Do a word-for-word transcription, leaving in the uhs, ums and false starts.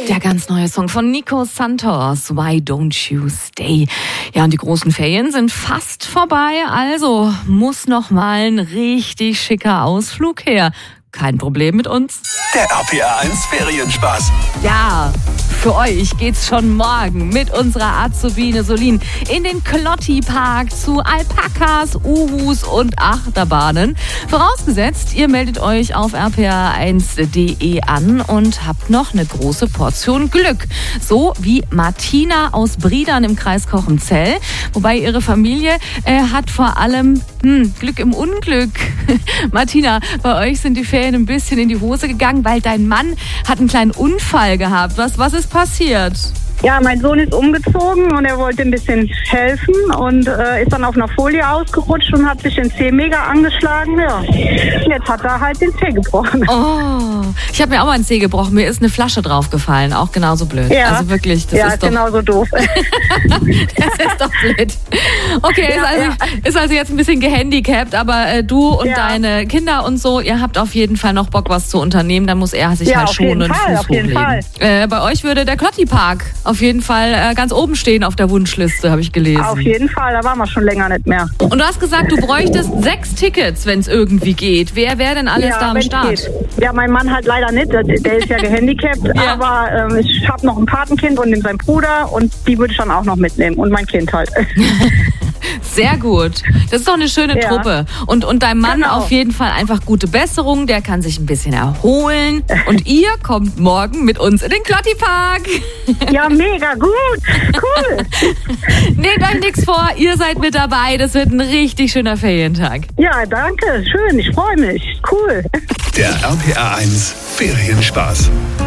Der ganz neue Song von Nico Santos, Why Don't You Stay? Ja, und die großen Ferien sind fast vorbei, also muss noch mal ein richtig schicker Ausflug her. Kein Problem mit uns. Der R P R eins Ferienspaß. Ja, für euch geht's schon morgen mit unserer Azubine Solin in den Klotti-Park zu Alpakas, Uwus und Achterbahnen. Vorausgesetzt, ihr meldet euch auf r p r eins punkt d e an und habt noch eine große Portion Glück. So wie Martina aus Briedern im Kreis Kochenzell. Wobei ihre Familie äh, hat vor allem hm, Glück im Unglück. Martina, bei euch sind die Ferien ein bisschen in die Hose gegangen, weil dein Mann hat einen kleinen Unfall gehabt. Was, was ist passiert? Ja, mein Sohn ist umgezogen und er wollte ein bisschen helfen und äh, ist dann auf einer Folie ausgerutscht und hat sich den Zeh mega angeschlagen. Ja. Jetzt hat er halt den Zeh gebrochen. Oh, ich habe mir auch mal einen Zeh gebrochen. Mir ist eine Flasche draufgefallen. Auch genauso blöd. Ja, also wirklich, das ja, ist doch genauso doof. Das ist doch blöd. Okay, Ja, ist, also, ja. ist also jetzt ein bisschen gehandicapt, aber äh, du und Ja. deine Kinder und so, ihr habt auf jeden Fall noch Bock, was zu unternehmen. Dann muss er sich Ja, halt auf schon jeden einen Fall, Fuß auf jeden hochlegen. Äh, bei euch würde der Klotti-Park auf jeden Fall äh, ganz oben stehen auf der Wunschliste, habe ich gelesen. Auf jeden Fall, da waren wir schon länger nicht mehr. Und du hast gesagt, du bräuchtest sechs Tickets, wenn es irgendwie geht. Wer wäre denn alles ja, da am wenn's Start? geht. Ja, mein Mann halt leider nicht, der, der ist ja gehandicapt, Ja. aber ähm, ich habe noch ein Patenkind und sein Bruder und die würde ich dann auch noch mitnehmen und mein Kind halt. Sehr gut. Das ist doch eine schöne Ja. Truppe. Und, und dein Mann Genau. auf jeden Fall einfach gute Besserung. Der kann sich ein bisschen erholen. Und ihr kommt morgen mit uns in den Klotti-Park. Ja, mega gut, cool. Nehmt euch nichts vor, ihr seid mit dabei. Das wird ein richtig schöner Ferientag. Ja, danke, schön, ich freue mich, cool. Der R P R eins Ferienspaß.